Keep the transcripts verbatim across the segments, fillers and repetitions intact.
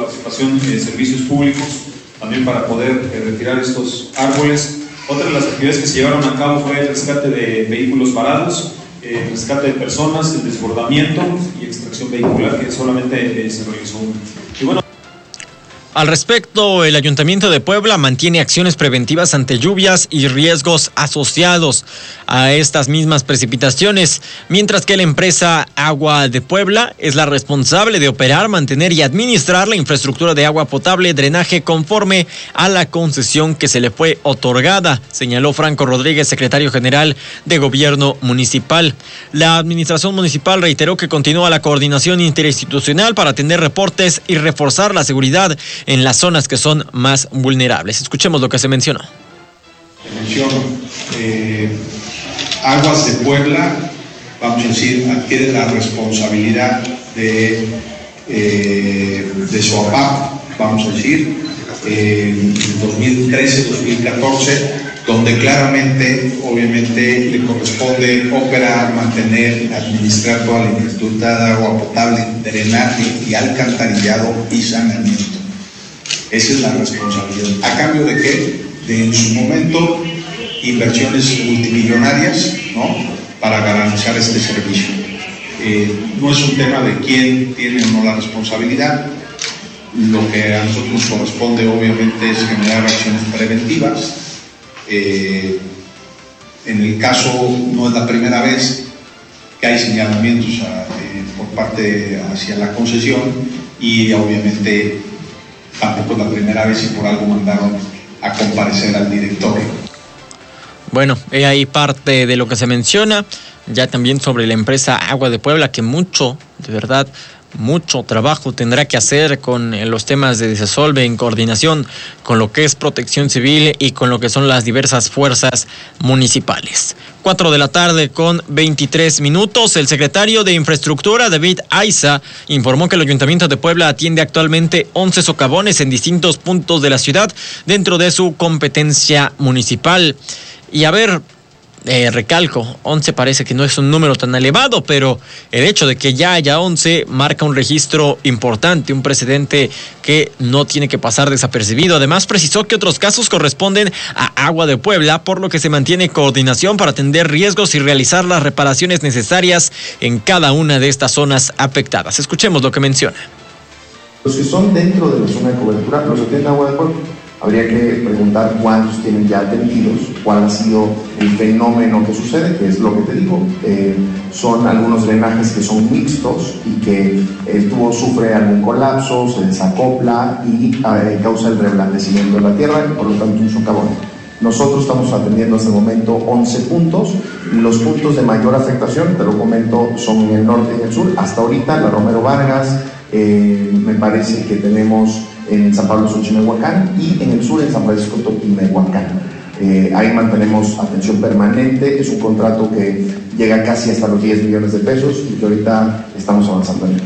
participación en servicios públicos, también para poder eh, retirar estos árboles. Otra de las actividades que se llevaron a cabo fue el rescate de vehículos varados, eh, el rescate de personas, el desbordamiento y extracción vehicular, que solamente eh, se realizó uno. Y bueno, al respecto, el Ayuntamiento de Puebla mantiene acciones preventivas ante lluvias y riesgos asociados a estas mismas precipitaciones, mientras que la empresa Agua de Puebla es la responsable de operar, mantener y administrar la infraestructura de agua potable, drenaje conforme a la concesión que se le fue otorgada, señaló Franco Rodríguez, secretario general de Gobierno Municipal. La administración municipal reiteró que continúa la coordinación interinstitucional para atender reportes y reforzar la seguridad en las zonas que son más vulnerables. Escuchemos lo que se mencionó. Menciono, eh, Aguas de Puebla, vamos a decir, adquiere la responsabilidad de, eh, de su A P A P, vamos a decir, eh, en dos mil trece dos mil catorce, donde claramente, obviamente, le corresponde operar, mantener, administrar toda la infraestructura de agua potable, drenaje y alcantarillado y saneamiento. Esa es la responsabilidad. ¿A cambio de qué? De en su momento inversiones multimillonarias, ¿no?, para garantizar este servicio. Eh, no es un tema de quién tiene o no la responsabilidad. Lo que a nosotros nos corresponde obviamente es generar acciones preventivas. Eh, en el caso, no es la primera vez que hay señalamientos a, eh, por parte hacia la concesión, y obviamente tampoco es la primera vez y por algo mandaron a comparecer al director. Bueno, he ahí parte de lo que se menciona, ya también sobre la empresa Agua de Puebla, que mucho, de verdad, mucho trabajo tendrá que hacer con los temas de desasolve en coordinación con lo que es Protección Civil y con lo que son las diversas fuerzas municipales. Cuatro de la tarde con veintitrés minutos. El secretario de Infraestructura, David Aiza, informó que el Ayuntamiento de Puebla atiende actualmente once socavones en distintos puntos de la ciudad dentro de su competencia municipal. Y a ver, Eh, recalco, once parece que no es un número tan elevado, pero el hecho de que ya haya once marca un registro importante, un precedente que no tiene que pasar desapercibido. Además, precisó que otros casos corresponden a Agua de Puebla, por lo que se mantiene coordinación para atender riesgos y realizar las reparaciones necesarias en cada una de estas zonas afectadas. Escuchemos lo que menciona. Los que son dentro de la zona de cobertura, los que tienen Agua de Puebla, habría que preguntar cuántos tienen ya atendidos, cuál ha sido el fenómeno que sucede, que es lo que te digo. Eh, son algunos drenajes que son mixtos y que el tubo sufre algún colapso, se desacopla y eh, causa el reblandecimiento de la tierra y por lo tanto un socavón. Nosotros estamos atendiendo hasta el momento once puntos. Los puntos de mayor afectación, te lo comento, son en el norte y en el sur. Hasta ahorita, la Romero Vargas, eh, me parece que tenemos en San Pablo Xochimehuacán y en el sur en San Francisco Totimehuacán. Eh, ahí mantenemos atención permanente, es un contrato que llega casi hasta los diez millones de pesos y que ahorita estamos avanzando en él.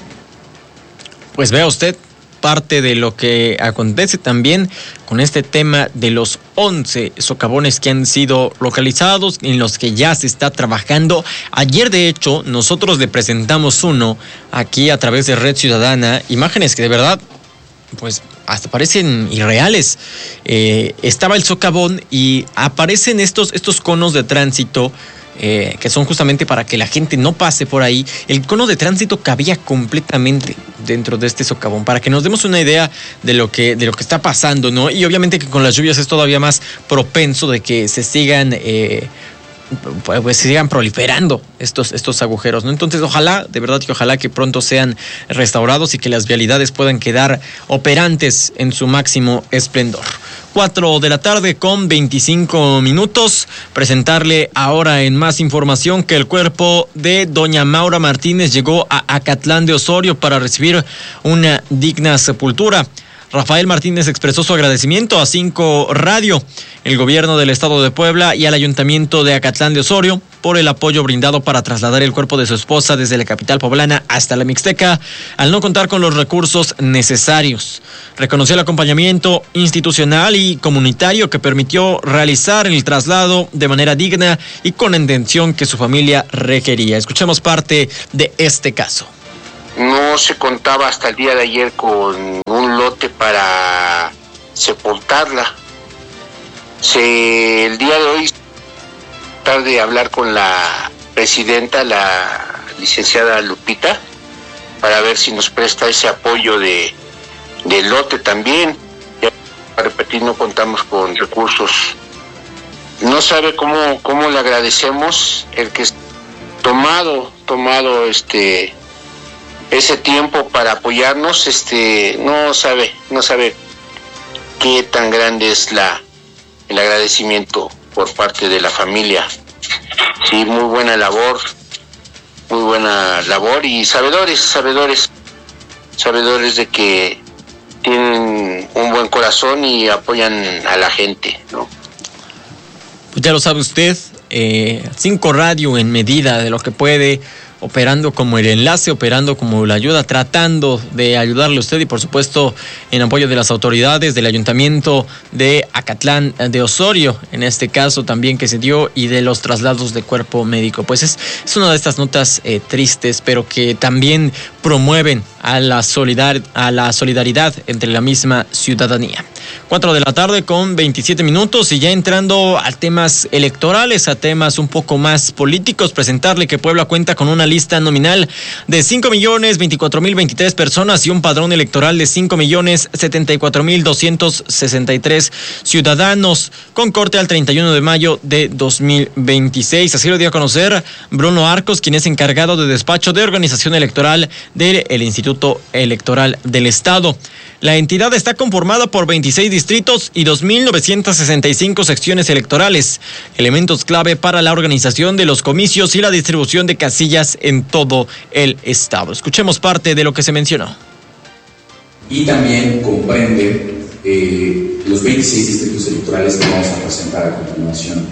Pues vea usted parte de lo que acontece también con este tema de los once socavones que han sido localizados, en los que ya se está trabajando. Ayer, de hecho, nosotros le presentamos uno aquí a través de Red Ciudadana, imágenes que de verdad pues hasta parecen irreales. Eh, estaba el socavón y aparecen estos, estos conos de tránsito eh, que son justamente para que la gente no pase por ahí. El cono de tránsito cabía completamente dentro de este socavón, para que nos demos una idea de lo que, de lo que está pasando, ¿no? Y obviamente que con las lluvias es todavía más propenso de que se sigan eh, pues sigan proliferando estos, estos agujeros, ¿no? Entonces, ojalá, de verdad que ojalá que pronto sean restaurados y que las vialidades puedan quedar operantes en su máximo esplendor. Cuatro de la tarde con veinticinco minutos. Presentarle ahora en más información que el cuerpo de doña Maura Martínez llegó a Acatlán de Osorio para recibir una digna sepultura. Rafael Martínez expresó su agradecimiento a Cinco Radio, el gobierno del estado de Puebla y al ayuntamiento de Acatlán de Osorio por el apoyo brindado para trasladar el cuerpo de su esposa desde la capital poblana hasta la Mixteca, al no contar con los recursos necesarios. Reconoció el acompañamiento institucional y comunitario que permitió realizar el traslado de manera digna y con la intención que su familia requería. Escuchemos parte de este caso. No se contaba hasta el día de ayer con un un lote para sepultarla. Se, el día de hoy, tarde hablar con la presidenta, la licenciada Lupita, para ver si nos presta ese apoyo de, de lote también. Ya, para repetir, no contamos con recursos. No sabe cómo, cómo le agradecemos el que tomado, tomado este ese tiempo para apoyarnos, este, no sabe, no sabe qué tan grande es la el agradecimiento por parte de la familia. Sí, muy buena labor, muy buena labor y sabedores, sabedores, sabedores de que tienen un buen corazón y apoyan a la gente, ¿no? Pues ya lo sabe usted, eh, Cinco Radio en medida de lo que puede, operando como el enlace, operando como la ayuda, tratando de ayudarle a usted y por supuesto en apoyo de las autoridades del Ayuntamiento de Acatlán de Osorio, en este caso también que se dio, y de los traslados de cuerpo médico. Pues es, es una de estas notas eh, tristes, pero que también promueven a la, solidar, a la solidaridad entre la misma ciudadanía. Cuatro de la tarde con veintisiete minutos y ya entrando a temas electorales, a temas un poco más políticos, presentarle que Puebla cuenta con una lista nominal de cinco millones veinticuatro mil veintitrés personas y un padrón electoral de cinco millones setenta y cuatro mil doscientos sesenta y tres ciudadanos, con corte al treinta y uno de mayo de dos mil veintiséis. Así lo dio a conocer Bruno Arcos, quien es encargado de despacho de organización electoral del Instituto Electoral del Estado. La entidad está conformada por veintiséis distritos y dos mil novecientas sesenta y cinco secciones electorales, elementos clave para la organización de los comicios y la distribución de casillas en todo el estado. Escuchemos parte de lo que se mencionó. Y también comprende eh, los veintiséis distritos electorales que vamos a presentar a continuación.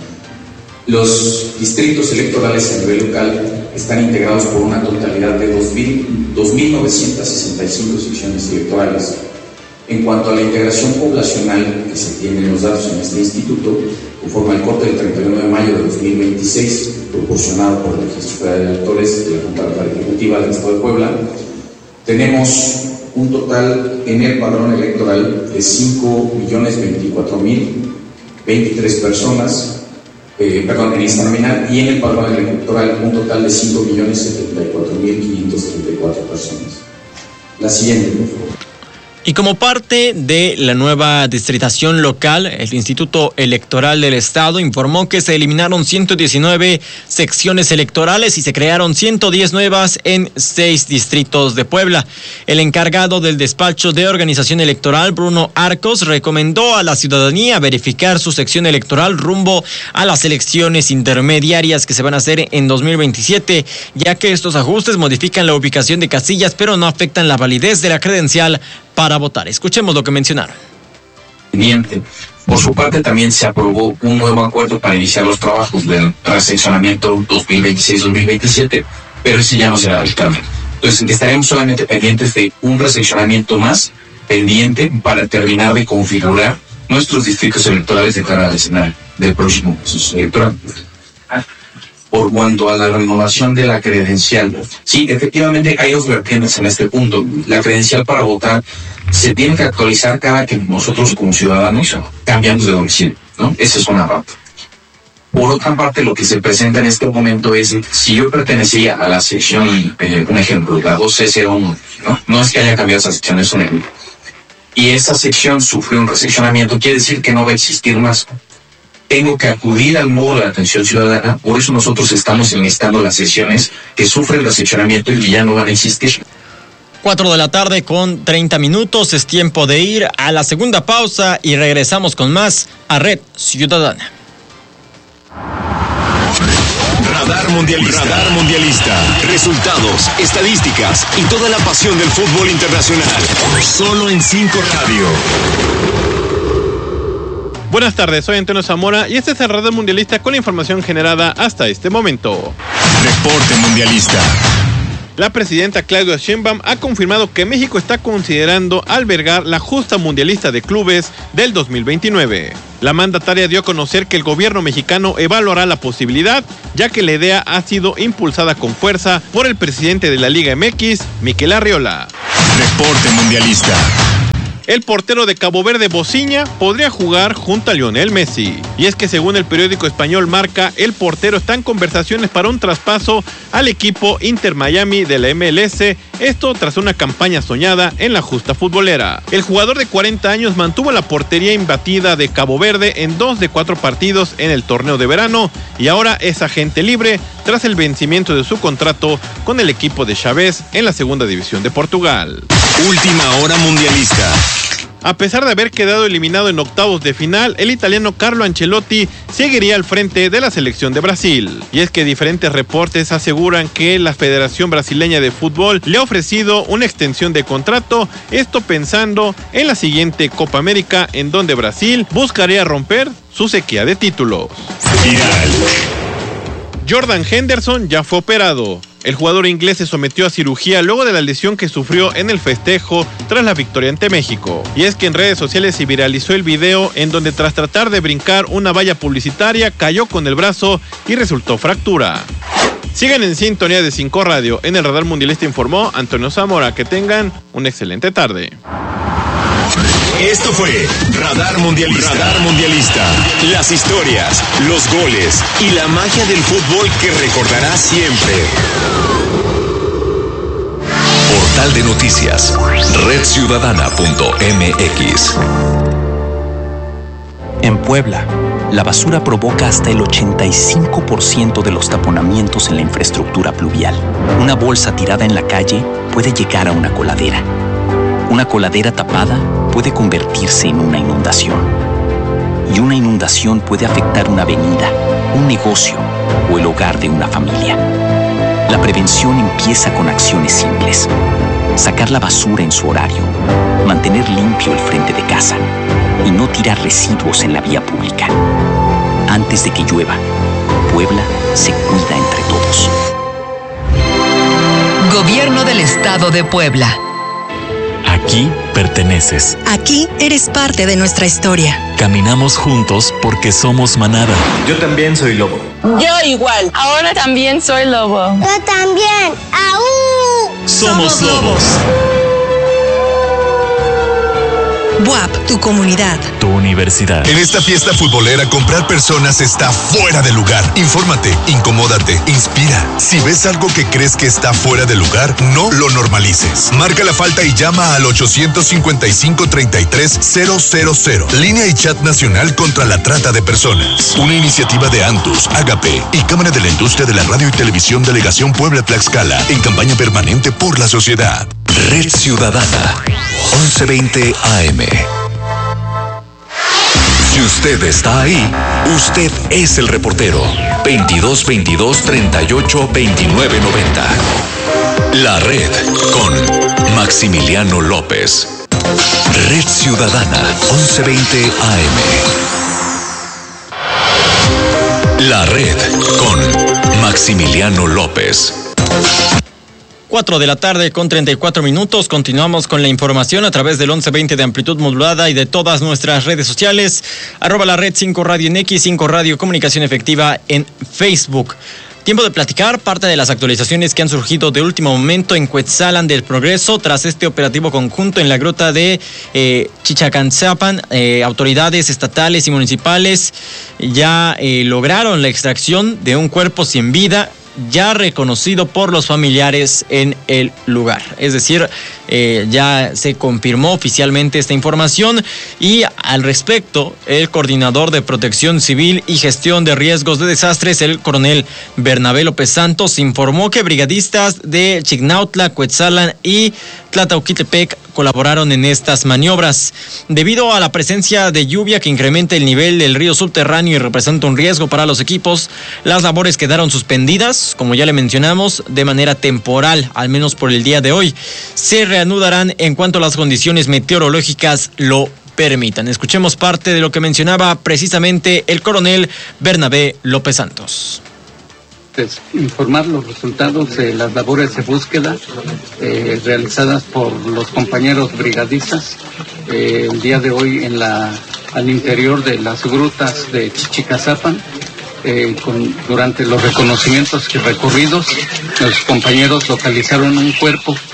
Los distritos electorales a nivel local están integrados por una totalidad de dos mil novecientas sesenta y cinco secciones electorales. En cuanto a la integración poblacional que se tiene en los datos en este instituto, conforme al corte del treinta y uno de mayo de dos mil veintiséis, proporcionado por el Registro Federal de Electores de la Junta Local Ejecutiva del Estado de Puebla, tenemos un total en el padrón electoral de cinco millones veinticuatro mil veintitrés personas, eh, perdón, en esta nominal, y en el padrón electoral un total de cinco millones setenta y cuatro mil quinientos treinta y cuatro personas. La siguiente, por favor. Y como parte de la nueva distritación local, el Instituto Electoral del Estado informó que se eliminaron ciento diecinueve secciones electorales y se crearon ciento diez nuevas en seis distritos de Puebla. El encargado del despacho de organización electoral, Bruno Arcos, recomendó a la ciudadanía verificar su sección electoral rumbo a las elecciones intermediarias que se van a hacer en dos mil veintisiete, ya que estos ajustes modifican la ubicación de casillas, pero no afectan la validez de la credencial para votar. Escuchemos lo que mencionaron. Por su parte, también se aprobó un nuevo acuerdo para iniciar los trabajos del reseccionamiento dos mil veintiséis dos mil veintisiete, pero ese ya no será el cambio. Entonces, estaremos solamente pendientes de un reseccionamiento más pendiente para terminar de configurar nuestros distritos electorales de cara al escenario del próximo proceso electoral. Por cuanto a la renovación de la credencial, sí, efectivamente hay dos vertientes en este punto. La credencial para votar se tiene que actualizar cada que nosotros como ciudadanos cambiamos de domicilio, ¿no? Esa es una parte. Por otra parte, lo que se presenta en este momento es, si yo pertenecía a la sección, eh, un ejemplo, la dos C cero uno, ¿no? No es que haya cambiado esa sección, es un ejemplo. Y esa sección sufrió un reseccionamiento, quiere decir que no va a existir más. Tengo que acudir al módulo de atención ciudadana, por eso nosotros estamos enlistando las secciones que sufren reseccionamiento y que ya no van a existir. Cuatro de la tarde con treinta minutos, es tiempo de ir a la segunda pausa y regresamos con más a Red Ciudadana. Radar Mundialista. Radar Mundialista. Resultados, estadísticas y toda la pasión del fútbol internacional. Solo en Cinco Radio. Buenas tardes, soy Antonio Zamora y este es el Radar Mundialista con la información generada hasta este momento. Reporte Mundialista. La presidenta Claudia Sheinbaum ha confirmado que México está considerando albergar la justa mundialista de clubes del dos mil veintinueve. La mandataria dio a conocer que el gobierno mexicano evaluará la posibilidad, ya que la idea ha sido impulsada con fuerza por el presidente de la Liga M X, Mikel Arriola. Reporte Mundialista. el portero de Cabo Verde, Bociña, podría jugar junto a Lionel Messi. Y es que según el periódico español Marca, el portero está en conversaciones para un traspaso al equipo Inter Miami de la M L S, esto tras una campaña soñada en la justa futbolera. El jugador de cuarenta años mantuvo la portería imbatida de Cabo Verde en dos de cuatro partidos en el torneo de verano y ahora es agente libre tras el vencimiento de su contrato con el equipo de Chávez en la segunda división de Portugal. Última hora mundialista. A pesar de haber quedado eliminado en octavos de final, el italiano Carlo Ancelotti seguiría al frente de la selección de Brasil. Y es que diferentes reportes aseguran que la Federación Brasileña de Fútbol le ha ofrecido una extensión de contrato, esto pensando en la siguiente Copa América, en donde Brasil buscaría romper su sequía de títulos. Viral. Jordan Henderson ya fue operado. El jugador inglés se sometió a cirugía luego de la lesión que sufrió en el festejo tras la victoria ante México. Y es que en redes sociales se viralizó el video en donde tras tratar de brincar una valla publicitaria cayó con el brazo y resultó fractura. Sigan en sintonía de cinco Radio. En el Radar Mundialista informó Antonio Zamora. Que tengan una excelente tarde. Esto fue Radar Mundialista. Radar Mundialista. Las historias, los goles y la magia del fútbol que recordarás siempre. Portal de noticias. red ciudadana punto m x. En Puebla, la basura provoca hasta el ochenta y cinco por ciento de los taponamientos en la infraestructura pluvial. Una bolsa tirada en la calle puede llegar a una coladera. Una coladera tapada puede convertirse en una inundación. Y una inundación puede afectar una avenida, un negocio o el hogar de una familia. La prevención empieza con acciones simples. Sacar la basura en su horario, mantener limpio el frente de casa y no tirar residuos en la vía pública. Antes de que llueva, Puebla se cuida entre todos. Gobierno del Estado de Puebla. Aquí perteneces. Aquí eres parte de nuestra historia. Caminamos juntos porque somos manada. Yo también soy lobo. Yo igual. Ahora también soy lobo. Yo también. ¡Aú! Somos, Somos lobos. B U A P, tu comunidad. Tu universidad. En esta fiesta futbolera, comprar personas está fuera de lugar. Infórmate, incomódate, inspira. Si ves algo que crees que está fuera de lugar, no lo normalices. Marca la falta y llama al ochocientos cincuenta y cinco, treinta y tres, cero cero cero. Línea y chat nacional contra la trata de personas. Una iniciativa de Antus, Agape y Cámara de la Industria de la Radio y Televisión Delegación Puebla-Tlaxcala en campaña permanente por la sociedad. Red Ciudadana, once veinte A M. Si usted está ahí, usted es el reportero. veintidós veintidós, treinta y ocho, veintinueve noventa. La Red con Maximiliano López. Red Ciudadana, once veinte A M. La Red con Maximiliano López. cuatro de la tarde con treinta y cuatro minutos. Continuamos con la información a través del once veinte de amplitud modulada y de todas nuestras redes sociales. Arroba la red cinco Radio en X, cinco Radio Comunicación Efectiva en Facebook. Tiempo de platicar parte de las actualizaciones que han surgido de último momento en Cuetzalan del Progreso tras este operativo conjunto en la gruta de eh, Chichacanzapan. Eh, autoridades estatales y municipales ya eh, lograron la extracción de un cuerpo sin vida, ya reconocido por los familiares en el lugar. Es decir, eh, ya se confirmó oficialmente esta información y al respecto, el coordinador de Protección Civil y Gestión de Riesgos de Desastres, el coronel Bernabé López Santos, informó que brigadistas de Chignautla, Cuetzalan y Tlatauquitepec colaboraron en estas maniobras. Debido a la presencia de lluvia que incrementa el nivel del río subterráneo y representa un riesgo para los equipos, las labores quedaron suspendidas, como ya le mencionamos, de manera temporal, al menos por el día de hoy. Se reanudarán en cuanto las condiciones meteorológicas lo permitan. Escuchemos parte de lo que mencionaba precisamente el coronel Bernabé López Santos. Pues, informar los resultados de las labores de búsqueda eh, realizadas por los compañeros brigadistas eh, el día de hoy en la al interior de las grutas de Chichicazapan. Eh, con, durante los reconocimientos y recorridos, los compañeros localizaron un cuerpo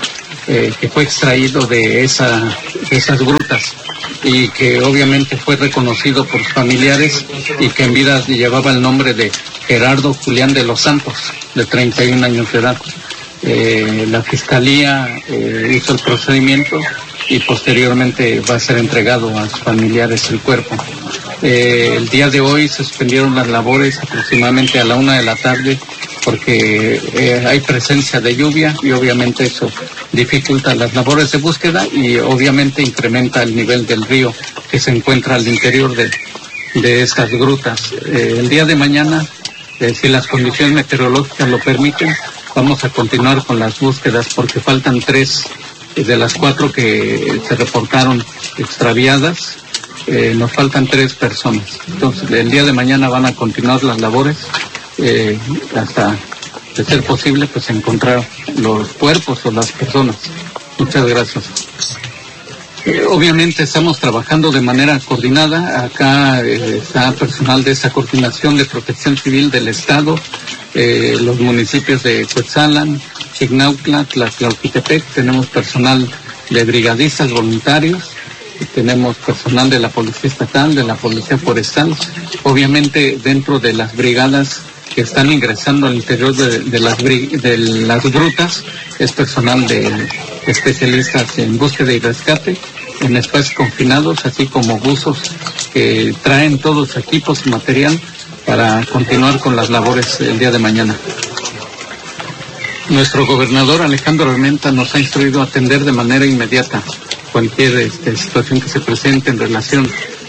eh, que fue extraído de, esa, de esas grutas y que obviamente fue reconocido por sus familiares y que en vida llevaba el nombre de Gerardo Julián de los Santos, de treinta y un años de edad. Eh, la Fiscalía eh, hizo el procedimiento y posteriormente va a ser entregado a sus familiares el cuerpo. Eh, el día de hoy se suspendieron las labores aproximadamente a la una de la tarde porque eh, hay presencia de lluvia y obviamente eso dificulta las labores de búsqueda y obviamente incrementa el nivel del río que se encuentra al interior de, de estas grutas. Eh, el día de mañana, eh, si las condiciones meteorológicas lo permiten, vamos a continuar con las búsquedas porque faltan tres de las cuatro que se reportaron extraviadas. Eh, nos faltan tres personas. Entonces, el día de mañana van a continuar las labores eh, hasta, de ser posible, pues encontrar los cuerpos o las personas. Muchas gracias. Eh, obviamente estamos trabajando de manera coordinada. Acá eh, está personal de esa coordinación de Protección Civil del Estado, eh, los municipios de Cuetzalan, Chignautla, Tlaxcalquitepec, tenemos personal de brigadistas voluntarios, tenemos personal de la Policía Estatal, de la Policía Forestal, obviamente dentro de las brigadas que están ingresando al interior de, de, las, de las grutas, es personal de especialistas en búsqueda y rescate, en espacios confinados, así como buzos que traen todos equipos y material para continuar con las labores el día de mañana. Nuestro gobernador Alejandro Armenta nos ha instruido a atender de manera inmediata cualquier este, situación que se presente en relación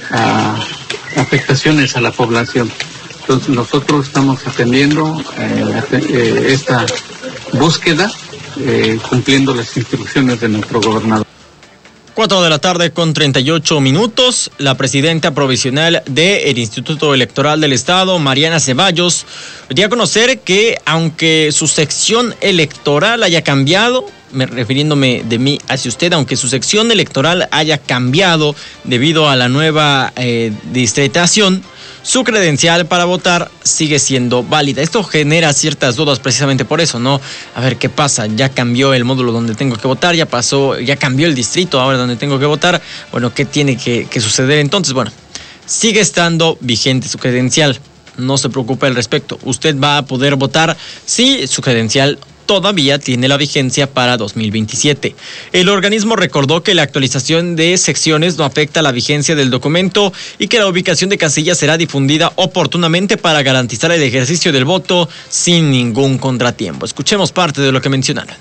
a afectaciones a la población. Entonces nosotros estamos atendiendo eh, eh, esta búsqueda, eh, cumpliendo las instrucciones de nuestro gobernador. Cuatro de la tarde con treinta y ocho minutos, la presidenta provisional del Instituto Electoral del Estado, Mariana Ceballos, dio a conocer que aunque su sección electoral haya cambiado, me, refiriéndome de mí hacia usted, aunque su sección electoral haya cambiado debido a la nueva eh, distritación, su credencial para votar sigue siendo válida. Esto genera ciertas dudas precisamente por eso, ¿no? A ver, ¿qué pasa? Ya cambió el módulo donde tengo que votar, ya pasó, ya cambió el distrito ahora donde tengo que votar. Bueno, ¿qué tiene que, que suceder entonces? Bueno, sigue estando vigente su credencial. No se preocupe al respecto. Usted va a poder votar si su credencial todavía tiene la vigencia para dos mil veintisiete. El organismo recordó que la actualización de secciones no afecta la vigencia del documento y que la ubicación de casillas será difundida oportunamente para garantizar el ejercicio del voto sin ningún contratiempo. Escuchemos parte de lo que mencionaron.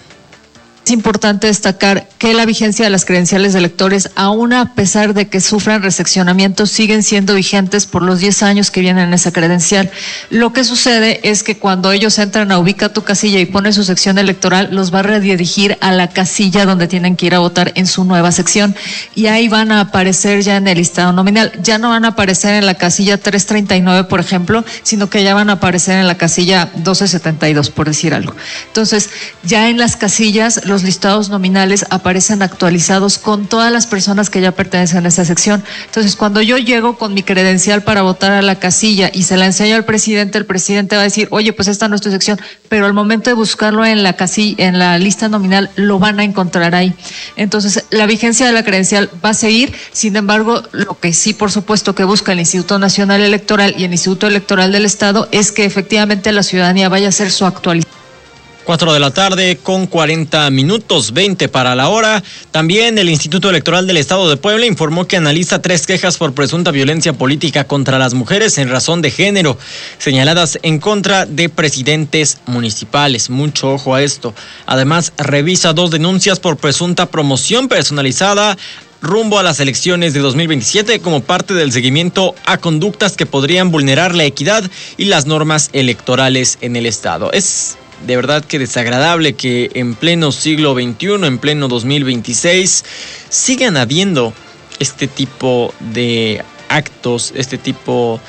Es importante destacar que la vigencia de las credenciales de electores, aún a pesar de que sufran reseccionamientos, siguen siendo vigentes por los diez años que vienen en esa credencial. Lo que sucede es que cuando ellos entran a Ubica tu casilla y ponen su sección electoral, los va a redirigir a la casilla donde tienen que ir a votar en su nueva sección y ahí van a aparecer ya en el listado nominal. Ya no van a aparecer en la casilla trescientos treinta y nueve, por ejemplo, sino que ya van a aparecer en la casilla doscientos setenta y dos, por decir algo. Entonces, ya en las casillas, los listados nominales aparecen actualizados con todas las personas que ya pertenecen a esa sección. Entonces, cuando yo llego con mi credencial para votar a la casilla y se la enseño al presidente, el presidente va a decir, oye, pues esta no es tu sección, pero al momento de buscarlo en la casilla, en la lista nominal, lo van a encontrar ahí. Entonces, la vigencia de la credencial va a seguir. Sin embargo, lo que sí, por supuesto, que busca el Instituto Nacional Electoral y el Instituto Electoral del Estado es que efectivamente la ciudadanía vaya a hacer su actualización. Cuatro de la tarde con cuarenta minutos, veinte para la hora. También el Instituto Electoral del Estado de Puebla informó que analiza tres quejas por presunta violencia política contra las mujeres en razón de género, señaladas en contra de presidentes municipales. Mucho ojo a esto. Además, revisa dos denuncias por presunta promoción personalizada rumbo a las elecciones de dos mil veintisiete como parte del seguimiento a conductas que podrían vulnerar la equidad y las normas electorales en el Estado. Es de verdad que desagradable que en pleno siglo veintiuno, en pleno dos mil veintiséis, sigan habiendo este tipo de actos, este tipo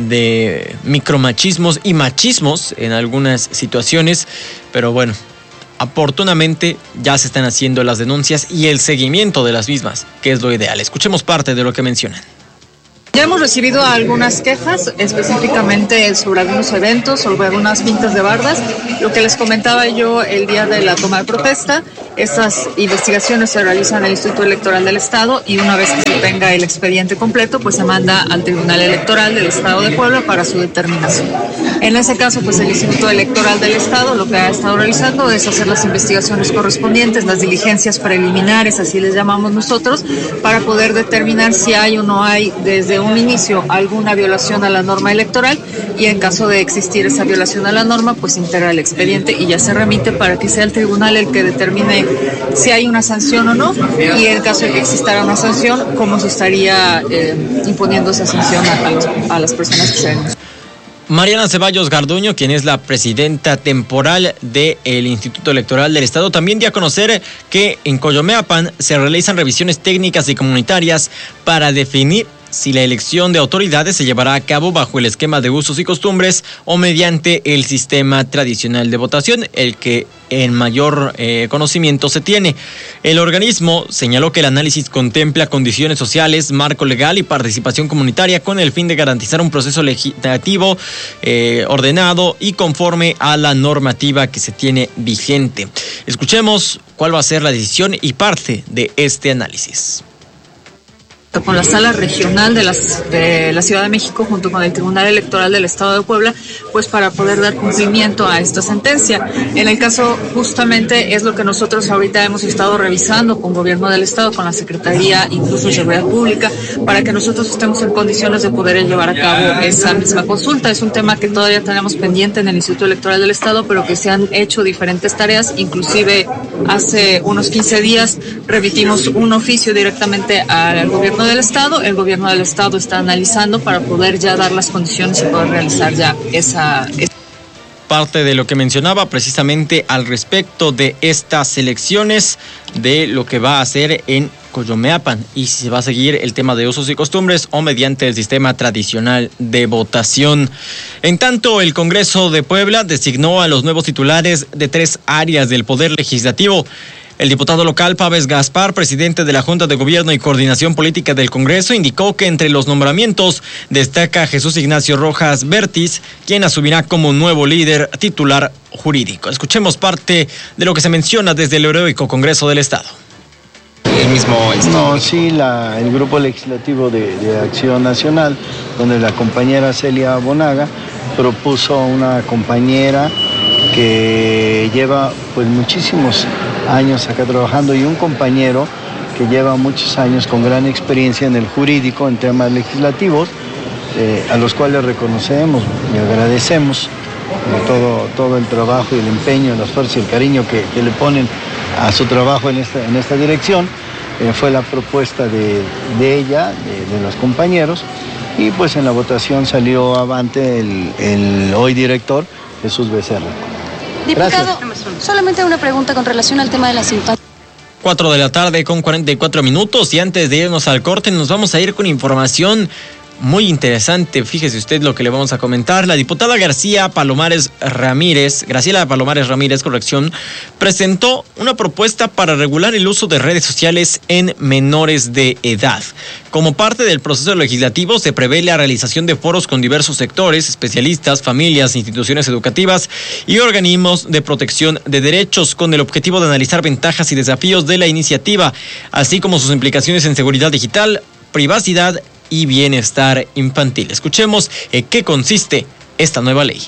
de micromachismos y machismos en algunas situaciones, pero bueno, oportunamente ya se están haciendo las denuncias y el seguimiento de las mismas, que es lo ideal. Escuchemos parte de lo que mencionan. Ya hemos recibido algunas quejas, específicamente sobre algunos eventos, sobre algunas pintas de bardas. Lo que les comentaba yo el día de la toma de protesta Estas investigaciones se realizan en el Instituto Electoral del Estado y una vez que se tenga el expediente completo, pues se manda al Tribunal Electoral del Estado de Puebla para su determinación. En ese caso, pues el Instituto Electoral del Estado lo que ha estado realizando es hacer las investigaciones correspondientes, las diligencias preliminares, así les llamamos nosotros, para poder determinar si hay o no hay desde un inicio alguna violación a la norma electoral, y en caso de existir esa violación a la norma, pues integra el expediente y ya se remite para que sea el tribunal el que determine si hay una sanción o no, y en caso de que existiera una sanción, cómo se estaría eh, imponiendo esa sanción a, a, los, a las personas que se ven. Mariana Ceballos Garduño, quien es la presidenta temporal del Instituto Electoral del Estado, también dio a conocer que en Coyomeapan se realizan revisiones técnicas y comunitarias para definir si la elección de autoridades se llevará a cabo bajo el esquema de usos y costumbres o mediante el sistema tradicional de votación, el que en mayor eh, conocimiento se tiene. El organismo señaló que el análisis contempla condiciones sociales, marco legal y participación comunitaria con el fin de garantizar un proceso legislativo eh, ordenado y conforme a la normativa que se tiene vigente. Escuchemos cuál va a ser la decisión y parte de este análisis. Con la Sala Regional de, las, de la Ciudad de México junto con el Tribunal Electoral del Estado de Puebla, pues para poder dar cumplimiento a esta sentencia. En el caso justamente es lo que nosotros ahorita hemos estado revisando con Gobierno del Estado, con la Secretaría incluso de Seguridad Pública, para que nosotros estemos en condiciones de poder llevar a cabo esa misma consulta. Es un tema que todavía tenemos pendiente en el Instituto Electoral del Estado, pero que se han hecho diferentes tareas, inclusive hace unos quince días remitimos un oficio directamente al Gobierno del Estado. El Gobierno del Estado está analizando para poder ya dar las condiciones y poder realizar ya esa, esa... Parte de lo que mencionaba precisamente al respecto de estas elecciones, de lo que va a hacer en Coyomeapan y si se va a seguir el tema de usos y costumbres o mediante el sistema tradicional de votación. En tanto, el Congreso de Puebla designó a los nuevos titulares de tres áreas del Poder Legislativo. El diputado local Pávez Gaspar, presidente de la Junta de Gobierno y Coordinación Política del Congreso, indicó que entre los nombramientos destaca Jesús Ignacio Rojas Bertis, quien asumirá como nuevo líder titular jurídico. Escuchemos parte de lo que se menciona desde el heroico Congreso del Estado. El mismo No, sí, la, el Grupo Legislativo de, de Acción Nacional, donde la compañera Celia Bonaga propuso una compañera que lleva pues muchísimos años acá trabajando y un compañero que lleva muchos años con gran experiencia en el jurídico, en temas legislativos, eh, a los cuales reconocemos y agradecemos eh, todo, todo el trabajo y el empeño, el esfuerzo y el cariño que, que le ponen a su trabajo en esta, en esta dirección. Eh, fue la propuesta de, de ella, de, de los compañeros, y pues en la votación salió avante el, el hoy director Jesús Becerra. Diputado, solamente una pregunta con relación al tema de las infancias. Cuatro de la tarde con cuarenta y cuatro minutos y antes de irnos al corte nos vamos a ir con información muy interesante. Fíjese usted lo que le vamos a comentar. La diputada García Palomares Ramírez, Graciela Palomares Ramírez, corrección, presentó una propuesta para regular el uso de redes sociales en menores de edad. Como parte del proceso legislativo se prevé la realización de foros con diversos sectores, especialistas, familias, instituciones educativas y organismos de protección de derechos con el objetivo de analizar ventajas y desafíos de la iniciativa, así como sus implicaciones en seguridad digital, privacidad y bienestar infantil. Escuchemos en qué consiste esta nueva ley.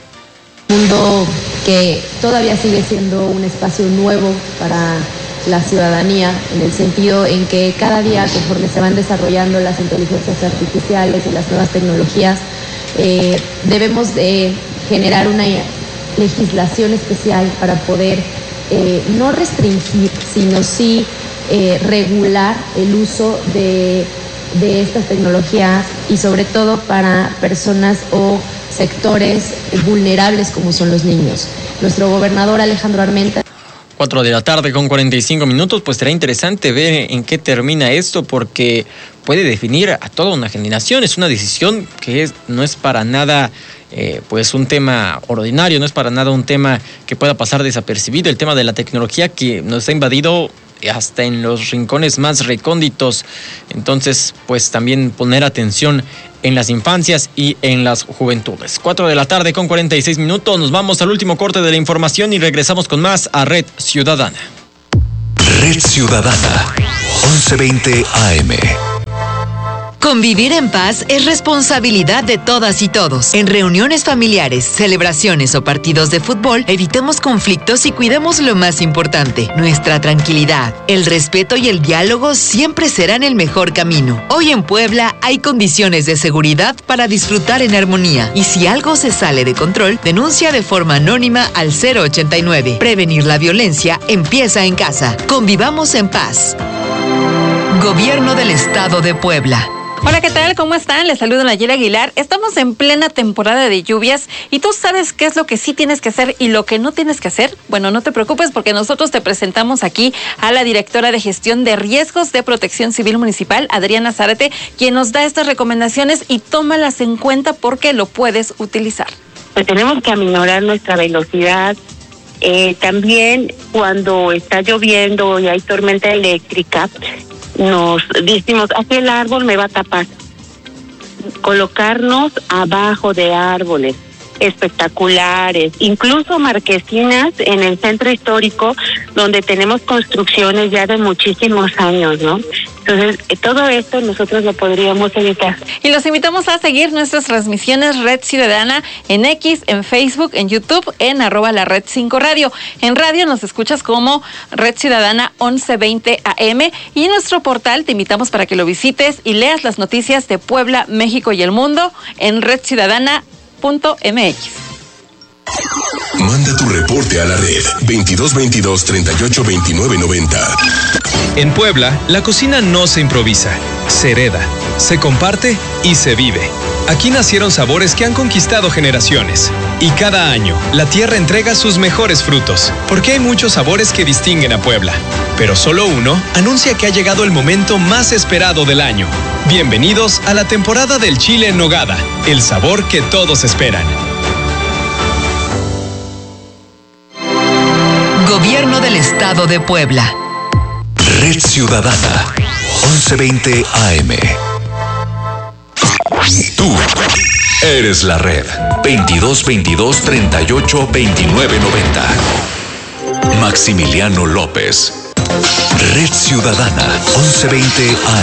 Un mundo que todavía sigue siendo un espacio nuevo para la ciudadanía, en el sentido en que cada día, conforme se van desarrollando las inteligencias artificiales y las nuevas tecnologías, eh, debemos de generar una legislación especial para poder eh, no restringir, sino sí eh, regular el uso de de estas tecnologías y sobre todo para personas o sectores vulnerables como son los niños. Nuestro gobernador Alejandro Armenta. Cuatro de la tarde con cuarenta y cinco minutos, pues será interesante ver en qué termina esto porque puede definir a toda una generación. Es una decisión que es, no es para nada eh, pues un tema ordinario, no es para nada un tema que pueda pasar desapercibido. El tema de la tecnología que nos ha invadido hasta en los rincones más recónditos. Entonces, pues también poner atención en las infancias y en las juventudes. Cuatro de la tarde con cuarenta y seis minutos. Nos vamos al último corte de la información y regresamos con más a Red Ciudadana. Red Ciudadana, once veinte A M. Convivir en paz es responsabilidad de todas y todos. En reuniones familiares, celebraciones o partidos de fútbol, evitemos conflictos y cuidemos lo más importante, nuestra tranquilidad. El respeto y el diálogo siempre serán el mejor camino. Hoy en Puebla hay condiciones de seguridad para disfrutar en armonía. Y si algo se sale de control, denuncia de forma anónima al cero ochenta y nueve. Prevenir la violencia empieza en casa. Convivamos en paz. Gobierno del Estado de Puebla. Hola, ¿qué tal? ¿Cómo están? Les saludo Nayeli Aguilar. Estamos en plena temporada de lluvias y tú sabes qué es lo que sí tienes que hacer y lo que no tienes que hacer. Bueno, no te preocupes porque nosotros te presentamos aquí a la directora de Gestión de Riesgos de Protección Civil Municipal, Adriana Zárate, quien nos da estas recomendaciones y tómalas en cuenta porque lo puedes utilizar. Pues tenemos que aminorar nuestra velocidad. Eh, también cuando está lloviendo y hay tormenta eléctrica, nos decimos, aquí el árbol me va a tapar. Colocarnos abajo de árboles espectaculares, incluso marquesinas en el centro histórico donde tenemos construcciones ya de muchísimos años, ¿no? Entonces, todo esto nosotros lo podríamos evitar. Y los invitamos a seguir nuestras transmisiones Red Ciudadana en X, en Facebook, en YouTube, en arroba la Red cinco Radio. En radio nos escuchas como Red Ciudadana once veinte A M y en nuestro portal te invitamos para que lo visites y leas las noticias de Puebla, México y el mundo en red ciudadana punto m x. Manda tu reporte a la red veintidós veintidós treinta y ocho veintinueve noventa. En Puebla, la cocina no se improvisa, se hereda, se comparte y se vive. Aquí nacieron sabores que han conquistado generaciones. Y cada año, la tierra entrega sus mejores frutos, porque hay muchos sabores que distinguen a Puebla. Pero solo uno anuncia que ha llegado el momento más esperado del año. Bienvenidos a la temporada del chile en nogada, el sabor que todos esperan. Gobierno del Estado de Puebla. Red Ciudadana, once veinte A M. Tú eres la red. veintidós veintidós treinta y ocho veintinueve noventa. Maximiliano López. Red Ciudadana, once veinte A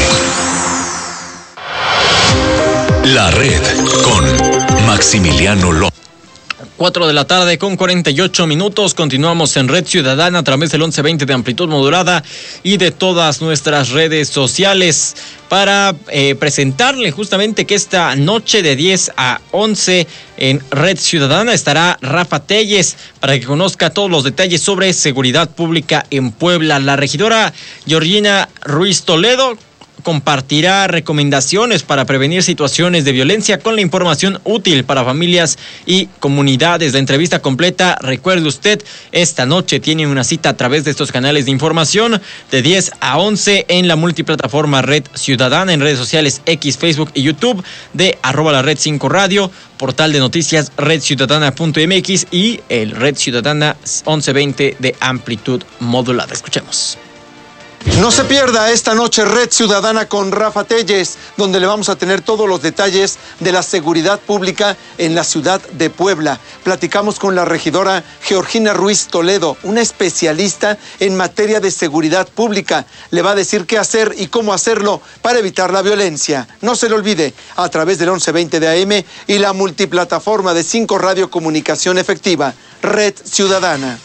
M. La red con Maximiliano López. cuatro de la tarde con cuarenta y ocho minutos. Continuamos en Red Ciudadana a través del once veinte de amplitud modulada y de todas nuestras redes sociales para eh, presentarle justamente que esta noche de diez a once en Red Ciudadana estará Rafa Telles para que conozca todos los detalles sobre seguridad pública en Puebla. La regidora Georgina Ruiz Toledo compartirá recomendaciones para prevenir situaciones de violencia con la información útil para familias y comunidades. La entrevista completa, recuerde usted, esta noche tiene una cita a través de estos canales de información de diez a once en la multiplataforma Red Ciudadana, en redes sociales X, Facebook y YouTube de arroba la Red cinco Radio, portal de noticias red ciudadana punto m x y el Red Ciudadana once veinte de amplitud modulada. Escuchemos. No se pierda esta noche Red Ciudadana con Rafa Telles, donde le vamos a tener todos los detalles de la seguridad pública en la ciudad de Puebla. Platicamos con la regidora Georgina Ruiz Toledo, una especialista en materia de seguridad pública. Le va a decir qué hacer y cómo hacerlo para evitar la violencia. No se le olvide, a través del once veinte de A M y la multiplataforma de cinco Radio Comunicación Efectiva, Red Ciudadana.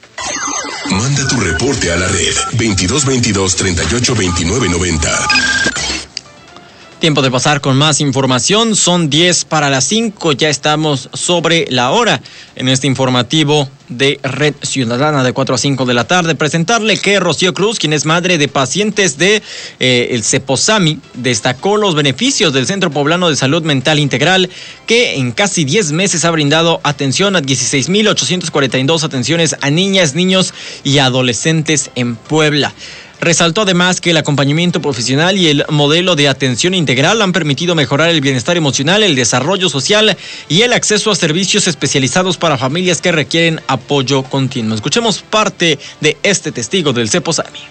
Manda tu reporte a la red veintidós veintidós treinta y ocho veintinueve noventa. Tiempo de pasar con más información. Son diez para las cinco. Ya estamos sobre la hora en este informativo de Red Ciudadana de cuatro a cinco de la tarde. Presentarle que Rocío Cruz, quien es madre de pacientes de eh, el Ceposami, destacó los beneficios del Centro Poblano de Salud Mental Integral, que en casi diez meses ha brindado atención a dieciséis mil ochocientas cuarenta y dos atenciones a niñas, niños y adolescentes en Puebla. Resaltó además que el acompañamiento profesional y el modelo de atención integral han permitido mejorar el bienestar emocional, el desarrollo social y el acceso a servicios especializados para familias que requieren apoyo continuo. Escuchemos parte de este testigo del Ceposami.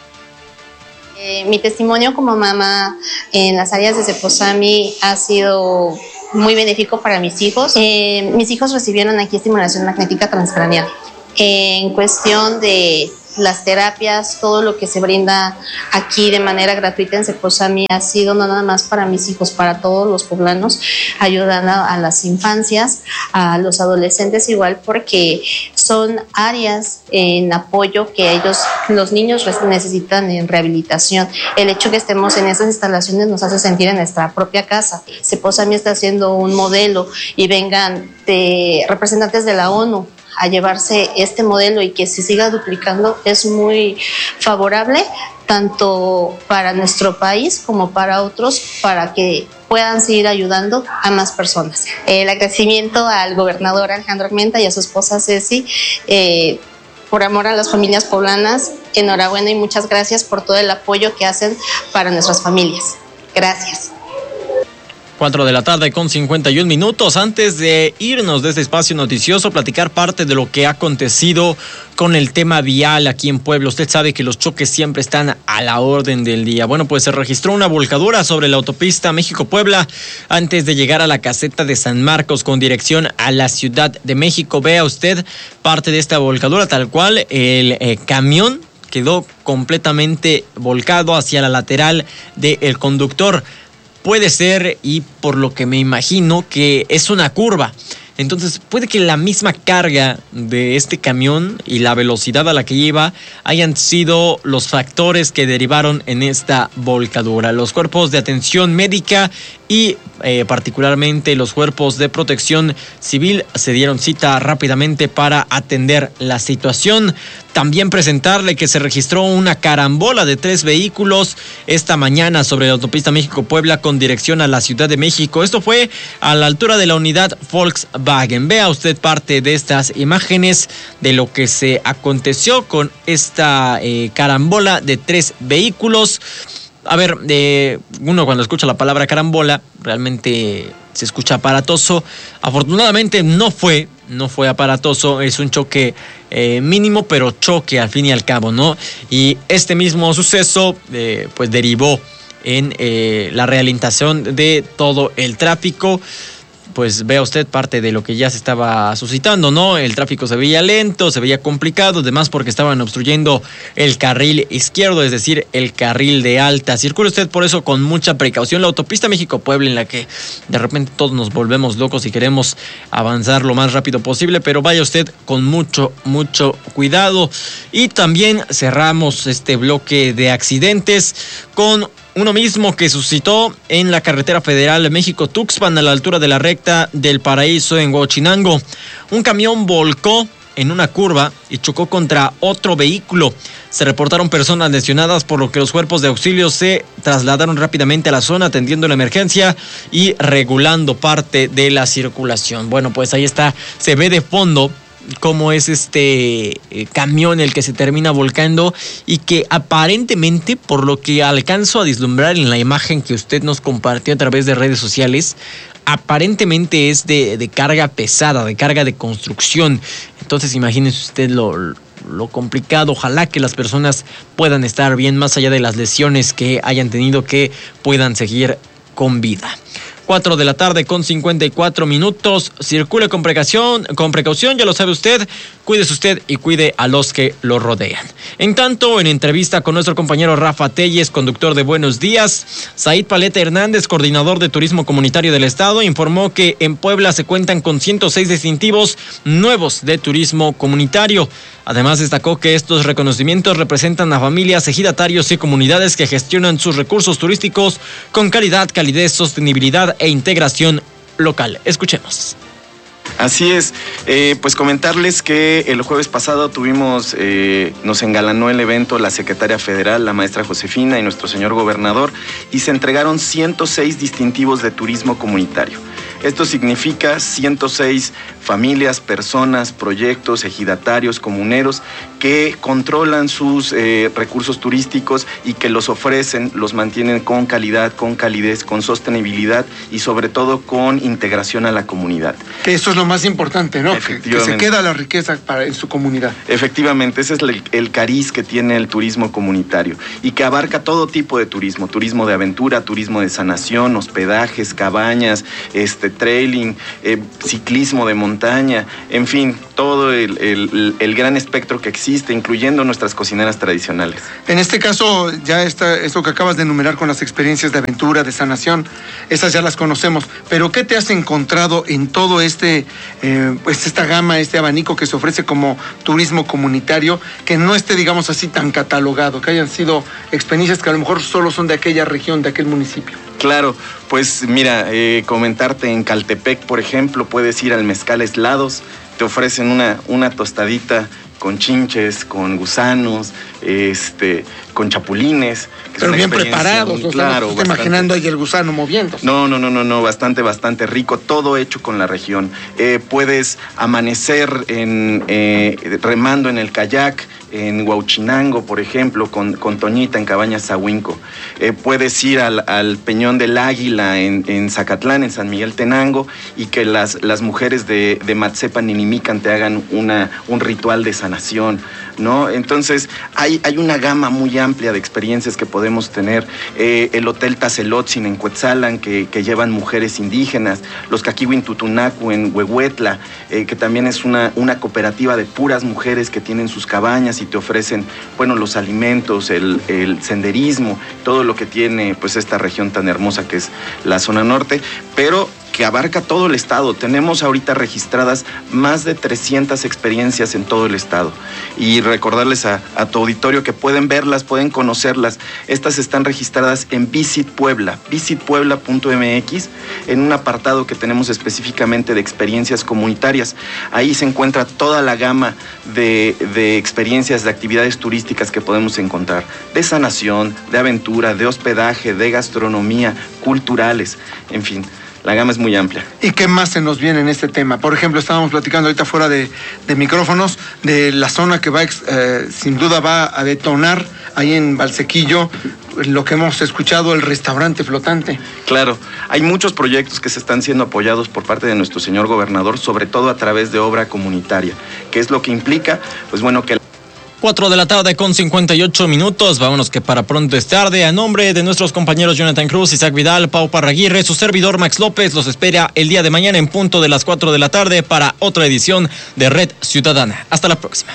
Eh, mi testimonio como mamá en las áreas de Ceposami ha sido muy benéfico para mis hijos. Eh, mis hijos recibieron aquí estimulación magnética transcranial. Eh, en cuestión de las terapias, todo lo que se brinda aquí de manera gratuita en Ceposami ha sido no nada más para mis hijos, para todos los poblanos, ayudando a, a las infancias, a los adolescentes igual, porque son áreas en apoyo que ellos, los niños necesitan en rehabilitación. El hecho que estemos en esas instalaciones nos hace sentir en nuestra propia casa. Ceposami está haciendo un modelo y vengan de representantes de la ONU a llevarse este modelo y que se siga duplicando es muy favorable tanto para nuestro país como para otros, para que puedan seguir ayudando a más personas. El agradecimiento al gobernador Alejandro Armenta y a su esposa Ceci eh, por amor a las familias poblanas. Enhorabuena y muchas gracias por todo el apoyo que hacen para nuestras familias. Gracias. Cuatro de la tarde con cincuenta y un minutos. Antes de irnos de este espacio noticioso, platicar parte de lo que ha acontecido con el tema vial aquí en Puebla. Usted sabe que los choques siempre están a la orden del día. Bueno, pues se registró una volcadura sobre la autopista México-Puebla antes de llegar a la caseta de San Marcos con dirección a la Ciudad de México. Vea usted parte de esta volcadura, tal cual el eh, camión quedó completamente volcado hacia la lateral del conductor. Puede ser, y por lo que me imagino, que es una curva. Entonces puede que la misma carga de este camión y la velocidad a la que lleva hayan sido los factores que derivaron en esta volcadura. Los cuerpos de atención médica y eh, particularmente los cuerpos de protección civil se dieron cita rápidamente para atender la situación. También presentarle que se registró una carambola de tres vehículos esta mañana sobre la autopista México-Puebla con dirección a la Ciudad de México. Esto fue a la altura de la unidad Volkswagen. Vea usted parte de estas imágenes de lo que se aconteció con esta eh, carambola de tres vehículos. A ver, eh, uno cuando escucha la palabra carambola realmente se escucha aparatoso. Afortunadamente no fue, no fue aparatoso, es un choque eh, mínimo, pero choque al fin y al cabo, ¿no? Y este mismo suceso eh, pues derivó en eh, la rehabilitación de todo el tráfico. Pues vea usted parte de lo que ya se estaba suscitando, ¿no? El tráfico se veía lento, se veía complicado, además porque estaban obstruyendo el carril izquierdo, es decir, el carril de alta. Circule usted por eso con mucha precaución. La autopista México-Puebla, en la que de repente todos nos volvemos locos y queremos avanzar lo más rápido posible, pero vaya usted con mucho, mucho cuidado. Y también cerramos este bloque de accidentes con uno mismo que suscitó en la carretera federal México-Tuxpan a la altura de la recta del Paraíso en Huachinango. Un camión volcó en una curva y chocó contra otro vehículo. Se reportaron personas lesionadas, por lo que los cuerpos de auxilio se trasladaron rápidamente a la zona atendiendo la emergencia y regulando parte de la circulación. Bueno, pues ahí está, se ve de fondo cómo es este eh, camión el que se termina volcando y que aparentemente, por lo que alcanzo a vislumbrar en la imagen que usted nos compartió a través de redes sociales, aparentemente es de, de carga pesada, de carga de construcción. Entonces imagínese usted lo, lo complicado. Ojalá que las personas puedan estar bien, más allá de las lesiones que hayan tenido, que puedan seguir con vida. cuatro de la tarde con cincuenta y cuatro minutos. Circule con precaución, con precaución, ya lo sabe usted. Cuídese usted y cuide a los que lo rodean. En tanto, en entrevista con nuestro compañero Rafa Telles, conductor de Buenos Días, Said Paleta Hernández, coordinador de Turismo Comunitario del Estado, informó que en Puebla se cuentan con ciento seis distintivos nuevos de turismo comunitario. Además, destacó que estos reconocimientos representan a familias, ejidatarios y comunidades que gestionan sus recursos turísticos con calidad, calidez, sostenibilidad e integración local. Escuchemos. Así es, eh, pues comentarles que el jueves pasado tuvimos, eh, nos engalanó el evento la secretaria federal, la maestra Josefina y nuestro señor gobernador, y se entregaron ciento seis distintivos de turismo comunitario. Esto significa ciento seis familias, personas, proyectos, ejidatarios, comuneros que controlan sus eh, recursos turísticos y que los ofrecen, los mantienen con calidad, con calidez, con sostenibilidad y sobre todo con integración a la comunidad. Que eso es lo más importante, ¿no? Que, que se queda la riqueza para, en su comunidad. Efectivamente, ese es el, el cariz que tiene el turismo comunitario y que abarca todo tipo de turismo, turismo de aventura, turismo de sanación, hospedajes, cabañas, este este, trailing, eh, ciclismo de montaña, en fin, todo el, el, el gran espectro que existe, incluyendo nuestras cocineras tradicionales. En este caso, ya está, esto que acabas de enumerar con las experiencias de aventura, de sanación, esas ya las conocemos, pero ¿qué te has encontrado en todo este, eh, pues esta gama, este abanico que se ofrece como turismo comunitario, que no esté, digamos así, tan catalogado, que hayan sido experiencias que a lo mejor solo son de aquella región, de aquel municipio? Claro, pues mira, eh, comentarte en Caltepec, por ejemplo, puedes ir al Mezcal Eslados, te ofrecen una, una tostadita con chinches, con gusanos, este, con chapulines. Pero bien preparados, muy, o sea, claro, no estoy imaginando ahí el gusano moviéndose. No, no, no, no, no, bastante, bastante rico, todo hecho con la región. Eh, puedes amanecer en, eh, remando en el kayak, en Huauchinango, por ejemplo, con, con Toñita en Cabañas Zahuinco. Eh, puedes ir al, al Peñón del Águila en, en Zacatlán, en San Miguel Tenango, y que las, las mujeres de, de Matzepan, Ninimican te hagan una, un ritual de sanación, ¿no? Entonces, hay, hay una gama muy amplia de experiencias que podemos tener. Eh, el Hotel Tazelotzin en Cuetzalan, que, que llevan mujeres indígenas, los Caquihuin Tutunacu en Huehuetla, eh, que también es una, una cooperativa de puras mujeres que tienen sus cabañas y te ofrecen, bueno, los alimentos, el, el senderismo, todo lo que tiene pues esta región tan hermosa que es la zona norte, pero que abarca todo el estado. Tenemos ahorita registradas más de trescientas experiencias en todo el estado. Y recordarles a, a tu auditorio que pueden verlas, pueden conocerlas. Estas están registradas en Visit Puebla, visit puebla punto m x, en un apartado que tenemos específicamente de experiencias comunitarias. Ahí se encuentra toda la gama de, de experiencias, de actividades turísticas que podemos encontrar, de sanación, de aventura, de hospedaje, de gastronomía, culturales, en fin. La gama es muy amplia. ¿Y qué más se nos viene en este tema? Por ejemplo, estábamos platicando ahorita fuera de, de micrófonos de la zona que va, eh, sin duda va a detonar ahí en Valsequillo, lo que hemos escuchado, el restaurante flotante. Claro, hay muchos proyectos que se están siendo apoyados por parte de nuestro señor gobernador, sobre todo a través de obra comunitaria. ¿Qué es lo que implica? Pues bueno, que Cuatro de la tarde con cincuenta y ocho minutos. Vámonos que para pronto es tarde. A nombre de nuestros compañeros Jonathan Cruz, Isaac Vidal, Pau Parraguirre, su servidor Max López, los espera el día de mañana en punto de las cuatro de la tarde para otra edición de Red Ciudadana. Hasta la próxima.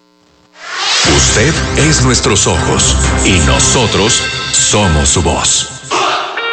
Usted es nuestros ojos y nosotros somos su voz.